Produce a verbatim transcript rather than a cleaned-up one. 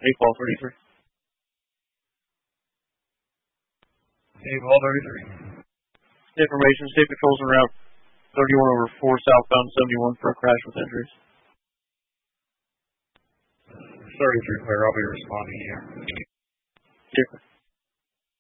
eight ball thirty-three. eight ball thirty-three. Information, state patrols en route thirty-one over four southbound seventy-one for a crash with injuries. thirty-three clear, I'll be responding here. Different.